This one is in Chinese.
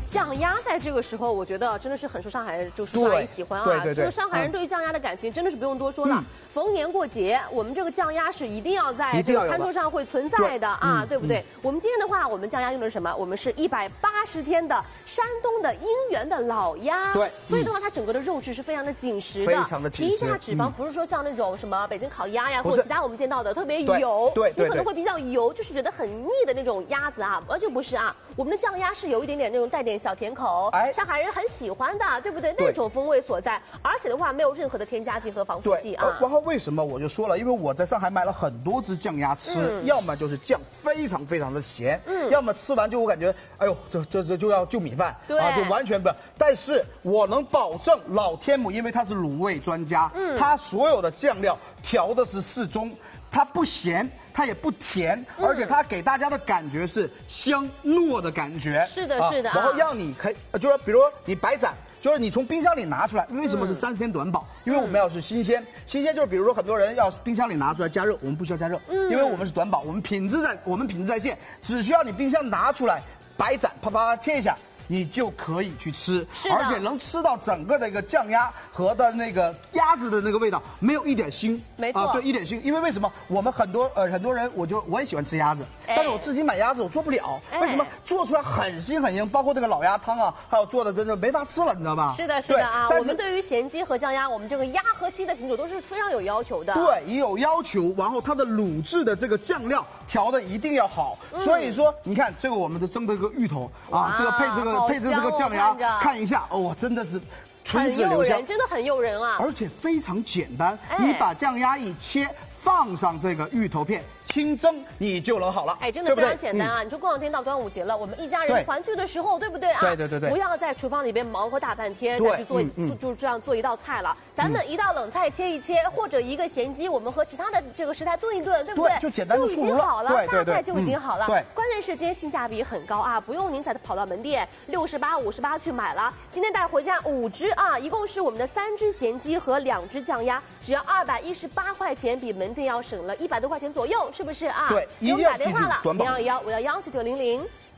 酱鸭在这个时候，我觉得真的是很受上海人就是阿姨喜欢啊。 对。 这个上海人对于酱鸭的感情真的是不用多说了。逢年过节，我们这个酱鸭是一定要在这个餐桌上会存在的啊，对不对？我们今天的话，我们酱鸭用的是什么？我们是180天的山东的姻缘的老鸭。 对。 所以的话，它整个的肉质是非常的紧实的， 非常的紧实。 皮下脂肪不是说像那种什么北京烤鸭呀，或者其他我们见到的特别油， 对， 你可能会比较油，就是觉得很腻的那种鸭子啊，完全不是啊。我们的酱鸭是有一点点那种带点小甜口，上海人很喜欢的，对不对？那种风味所在，而且的话没有任何的添加剂和防腐剂啊。 然后为什么我就说了，因为我在上海买了很多只酱鸭吃，要么就是酱非常非常的咸，要么吃完就我感觉，哎呦，这就要就米饭啊，就完全不。但是我能保证老天母，因为他是卤味专家，他所有的酱料调的是适中，它不咸。它也不甜，而且它给大家的感觉是香糯的感觉。 是的，是的。 然后让你可以，就是比如说你白斩，就是你从冰箱里拿出来，为什么是30天短保？因为我们要是新鲜，新鲜就是比如说很多人要冰箱里拿出来加热，我们不需要加热，因为我们是短保，我们品质在线，只需要你冰箱拿出来，白斩啪啪切一下。你就可以去吃，而且能吃到整个的一个酱鸭和的那个鸭子的那个味道，没有一点腥。 没错， 对，一点腥。因为为什么我们很多人，我也喜欢吃鸭子，但是我自己买鸭子我做不了。为什么？做出来很腥很硬，包括这个老鸭汤啊，还有做的真的没法吃了，你知道吧？ 是的，是的啊。我们对于咸鸡和酱鸭，我们这个鸭和鸡的品种都是非常有要求的。 对，也有要求，然后它的卤制的这个酱料调的一定要好。所以说，你看这个我们的蒸的这个芋头啊，这个配置这个酱鸭，看一下哦，真的是唇齿留香， 真的很诱人啊！ 而且非常简单，你把酱鸭一切，放上这个芋头片。清蒸你就能好了， 真的非常简单啊！你说过两天到端午节了，我们一家人团聚的时候，对不对啊？ 对， 不要在厨房里边忙活大半天，再去做，就这样做一道菜了。咱们一道冷菜切一切，或者一个咸鸡，我们和其他的这个食材炖一炖，对不对？ 就简单的就已经好了，大菜就已经好了。 对， 关键是今天性价比很高啊，不用您再跑到门店68、58去买了，今天带回家5只啊，一共是我们的3只咸鸡和2只酱鸭，只要218块钱，比门店要省了100多块钱左右，是不是啊？ 对。 给我们打电话了，021，我要19900。